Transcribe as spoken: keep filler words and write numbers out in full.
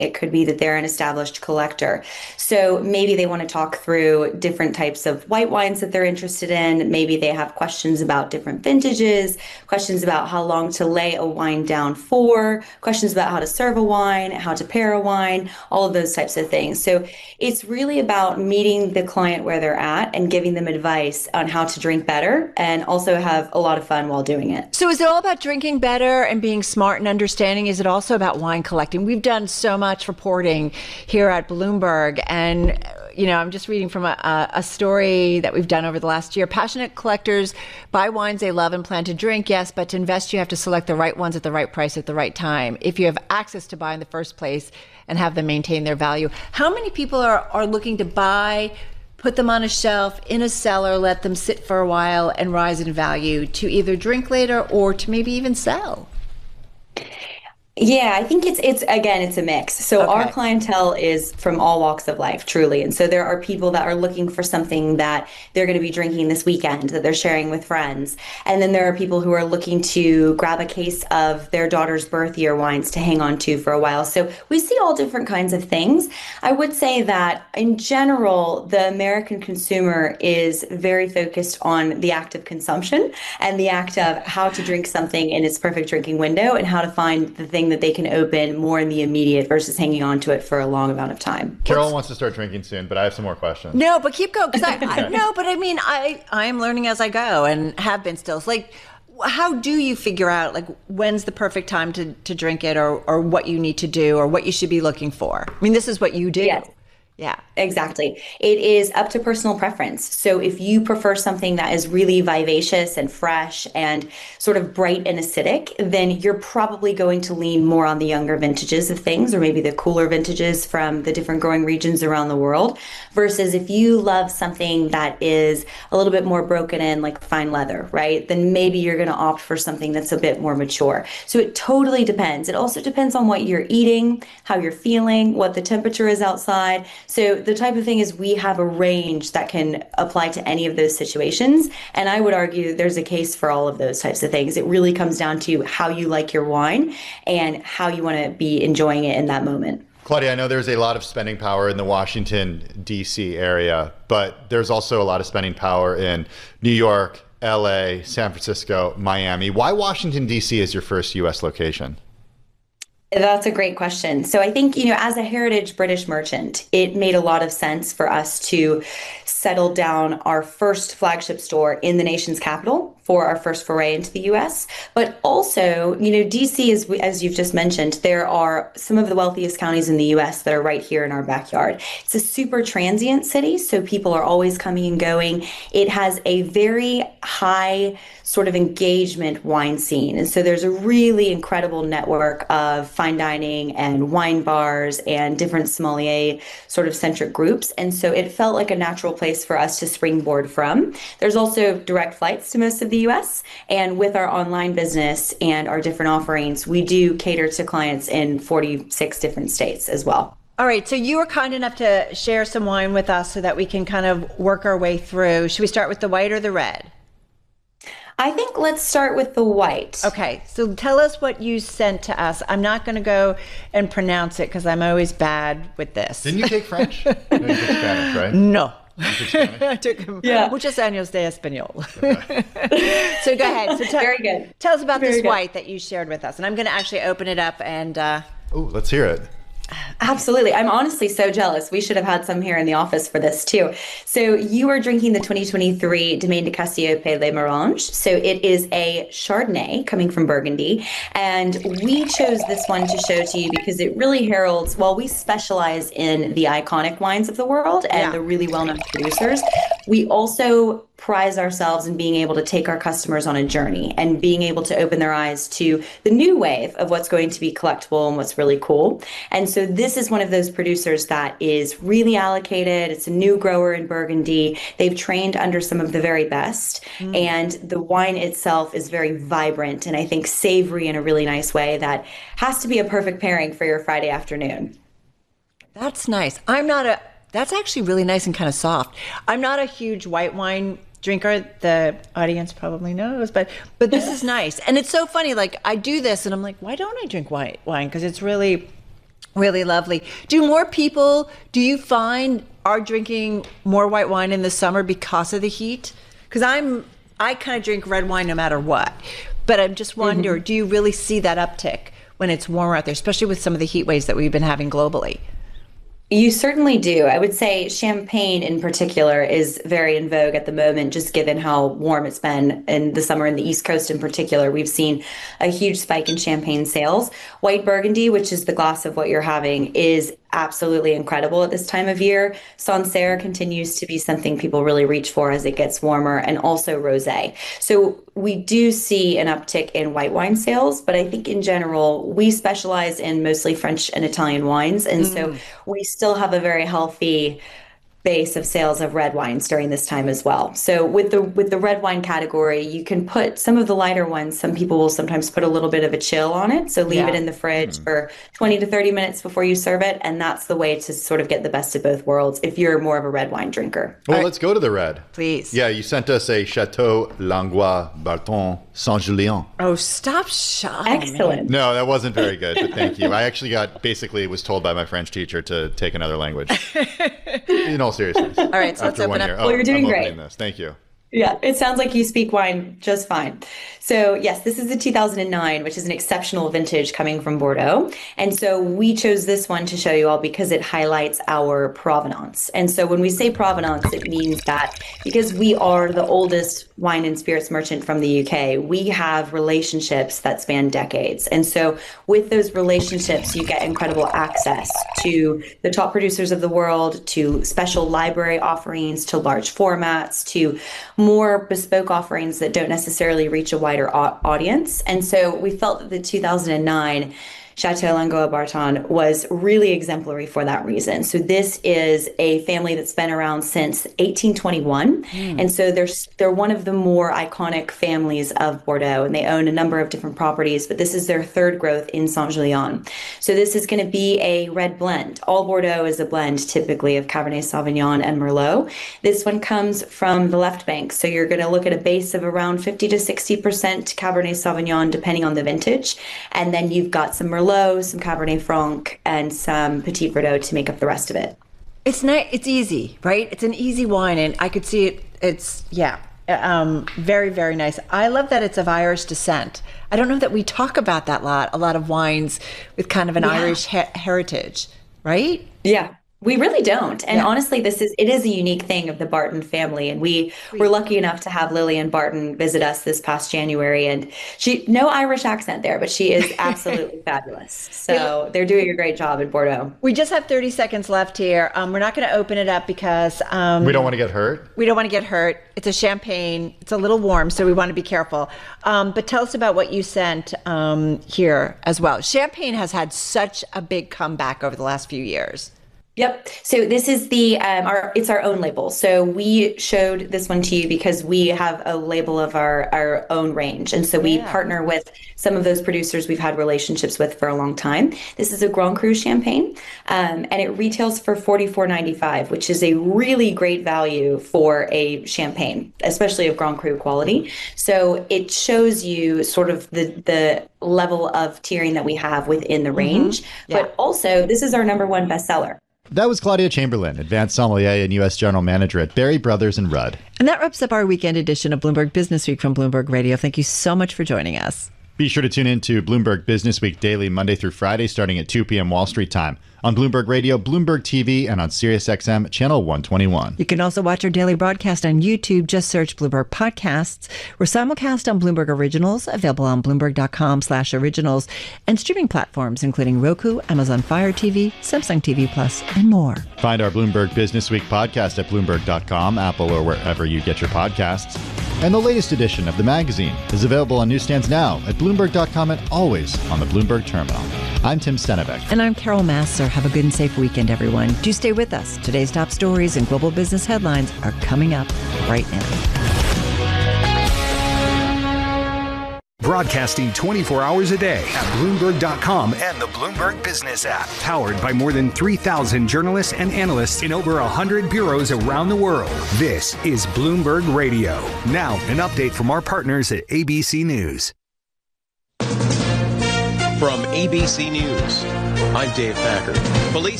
It could be that they're an established collector. So maybe they want to talk through different types of white wines that they're interested in. Maybe they have questions about different vintages, questions about how long to lay a wine down for, questions about how to serve a wine, how to pair a wine, all of those types of things. So it's really about meeting the client where they're at and giving them advice on how to drink better and also have a lot of fun while doing it. So is it all about drinking better and being smart and understanding? Is it also about wine collecting? We've done so much reporting here at Bloomberg, and you know, I'm just reading from a, a story that we've done over the last year. Passionate collectors buy wines they love and plan to drink, yes, but to invest, you have to select the right ones at the right price at the right time. If you have access to buy in the first place and have them maintain their value. How many people are, are looking to buy, put them on a shelf, in a cellar, let them sit for a while and rise in value to either drink later or to maybe even sell? Yeah, I think it's it's again, it's a mix. So Okay. our clientele is from all walks of life, truly. And so there are people that are looking for something that they're going to be drinking this weekend that they're sharing with friends. And then there are people who are looking to grab a case of their daughter's birth year wines to hang on to for a while. So we see all different kinds of things. I would say that in general, the American consumer is very focused on the act of consumption and the act of how to drink something in its perfect drinking window and how to find the thing that they can open more in the immediate versus hanging on to it for a long amount of time. Carol wants to start drinking soon, but I have some more questions. No, but keep going. Because I, I no, but I mean, I I am learning as I go and have been still. It's like, how do you figure out like when's the perfect time to to drink it, or or what you need to do, or what you should be looking for? I mean, this is what you do. Yes. Yeah. Exactly. It is up to personal preference. So if you prefer something that is really vivacious and fresh and sort of bright and acidic, then you're probably going to lean more on the younger vintages of things, or maybe the cooler vintages from the different growing regions around the world. Versus if you love something that is a little bit more broken in, like fine leather, right? Then maybe you're going to opt for something that's a bit more mature. So it totally depends. It also depends on what you're eating, how you're feeling, what the temperature is outside. So the type of thing is we have a range that can apply to any of those situations. And I would argue there's a case for all of those types of things. It really comes down to how you like your wine and how you want to be enjoying it in that moment. Claudia, I know there's a lot of spending power in the Washington, D C area, but there's also a lot of spending power in New York, L A, San Francisco, Miami. Why Washington, D C is your first U S location? That's a great question. So I think, you know, as a heritage British merchant, it made a lot of sense for us to settle down our first flagship store in the nation's capital for our first foray into the U S. But also, you know, D C is, as you've just mentioned, there are some of the wealthiest counties in the U S that are right here in our backyard. It's a super transient city, so people are always coming and going. It has a very high sort of engagement wine scene. And so there's a really incredible network of fine dining and wine bars and different sommelier sort of centric groups. And so it felt like a natural place for us to springboard from. There's also direct flights to most of the U S. And with our online business and our different offerings, we do cater to clients in forty-six different states as well. All right. So you were kind enough to share some wine with us so that we can kind of work our way through. Should we start with the white or the red? I think let's start with the white. Okay, so tell us what you sent to us. I'm not going to go and pronounce it because I'm always bad with this. Didn't you take French? No, you took Spanish, right? No. You took Spanish? I took Yeah. muchos años de español. So go ahead. So tell, Very good. Tell us about Very this good. white that you shared with us. And I'm going to actually open it up and... Uh, Oh, let's hear it. Absolutely. I'm honestly so jealous. We should have had some here in the office for this too. So you are drinking the twenty twenty-three Domaine de Cassiope Les Moranges. So it is a Chardonnay coming from Burgundy. And we chose this one to show to you because it really heralds, while we specialize in the iconic wines of the world and Yeah. the really well-known producers, we also prize ourselves in being able to take our customers on a journey and being able to open their eyes to the new wave of what's going to be collectible and what's really cool. And so this is one of those producers that is really allocated. It's a new grower in Burgundy. They've trained under some of the very best. Mm. And the wine itself is very vibrant and I think savory in a really nice way that has to be a perfect pairing for your Friday afternoon. That's nice. I'm not a... That's actually really nice and kind of soft. I'm not a huge white wine drinker. The audience probably knows, but but this is nice. And it's so funny. Like I do this and I'm like, why don't I drink white wine? Because it's really Really lovely. Do more people, do you find, are drinking more white wine in the summer because of the heat? Because I'm, I kind of drink red wine no matter what. But I'm just wonder, mm-hmm. do you really see that uptick when it's warmer out there, especially with some of the heat waves that we've been having globally? You certainly do. I would say champagne in particular is very in vogue at the moment, just given how warm it's been in the summer in the East Coast in particular. We've seen a huge spike in champagne sales. White Burgundy, which is the glass of what you're having, is absolutely incredible at this time of year. Sancerre continues to be something people really reach for as it gets warmer, and also rosé. So we do see an uptick in white wine sales, but I think in general, we specialize in mostly French and Italian wines. And mm. so we still have a very healthy base of sales of red wines during this time as well. So with the with the red wine category, you can put some of the lighter ones. Some people will sometimes put a little bit of a chill on it. So leave yeah. it in the fridge mm. for twenty to thirty minutes before you serve it. And that's the way to sort of get the best of both worlds if you're more of a red wine drinker. Well, right. let's go to the red. Please. Yeah, you sent us a Chateau Langlois Barton Saint-Julien. Oh, stop shy. Excellent. No, that wasn't very good, but thank you. I actually got, basically was told by my French teacher to take another language. In all seriousness. All right, so let's open up. Year. Well, oh, you're doing I'm great. This. Thank you. Yeah, it sounds like you speak wine just fine. So yes, this is the two thousand nine, which is an exceptional vintage coming from Bordeaux. And so we chose this one to show you all because it highlights our provenance. And so when we say provenance, it means that because we are the oldest wine and spirits merchant from the U K, we have relationships that span decades. And so with those relationships, you get incredible access to the top producers of the world, to special library offerings, to large formats, to more bespoke offerings that don't necessarily reach a wider a- audience. And so we felt that the two thousand nine Chateau Langlois Barton was really exemplary for that reason. So this is a family that's been around since eighteen twenty-one. Mm. And so they're, they're one of the more iconic families of Bordeaux, and they own a number of different properties, but this is their third growth in Saint-Julien. So this is going to be a red blend. All Bordeaux is a blend typically of Cabernet Sauvignon and Merlot. This one comes from the left bank. So you're going to look at a base of around fifty to sixty percent Cabernet Sauvignon, depending on the vintage. And then you've got some Merlot, some Cabernet Franc, and some Petit Verdot to make up the rest of it. It's nice. It's easy, right? It's an easy wine, and I could see it. It's yeah, um, very very nice. I love that it's of Irish descent. I don't know that we talk about that a lot. A lot of wines with kind of an yeah. Irish he- heritage, right? Yeah. We really don't. And yeah. honestly, this is it is a unique thing of the Barton family. And we were lucky enough to have Lillian Barton visit us this past January. And she no Irish accent there, but she is absolutely fabulous. So they're doing a great job in Bordeaux. We just have thirty seconds left here. Um, we're not going to open it up because um, we don't want to get hurt. We don't want to get hurt. It's a champagne. It's a little warm, so we want to be careful. Um, but tell us about what you sent um, here as well. Champagne has had such a big comeback over the last few years. Yep. So this is the um, our it's our own label. So we showed this one to you because we have a label of our our own range, and so we yeah. partner with some of those producers we've had relationships with for a long time. This is a Grand Cru champagne, um, and it retails for forty-four ninety-five, which is a really great value for a champagne, especially of Grand Cru quality. So it shows you sort of the the level of tiering that we have within the range, mm-hmm. yeah. but also this is our number one bestseller. That was Claudia Chamberlain, Advanced Sommelier and U S General Manager at Berry Brothers and Rudd. And that wraps up our weekend edition of Bloomberg Business Week from Bloomberg Radio. Thank you so much for joining us. Be sure to tune in to Bloomberg Business Week daily, Monday through Friday, starting at two p.m. Wall Street time on Bloomberg Radio, Bloomberg T V, and on SiriusXM Channel one twenty-one. You can also watch our daily broadcast on YouTube. Just search Bloomberg Podcasts. We're simulcast on Bloomberg Originals, available on Bloomberg.com slash originals, and streaming platforms including Roku, Amazon Fire T V, Samsung T V Plus, and more. Find our Bloomberg Business Week podcast at Bloomberg dot com, Apple, or wherever you get your podcasts. And the latest edition of the magazine is available on newsstands now at Bloomberg dot com and always on the Bloomberg terminal. I'm Tim Stenevec. And I'm Carol Masser. Have a good and safe weekend, everyone. Do stay with us. Today's top stories and global business headlines are coming up right now. Broadcasting twenty-four hours a day at Bloomberg dot com and the Bloomberg Business app. Powered by more than three thousand journalists and analysts in over one hundred bureaus around the world. This is Bloomberg Radio. Now, an update from our partners at A B C News. From A B C News, I'm Dave Packer. Police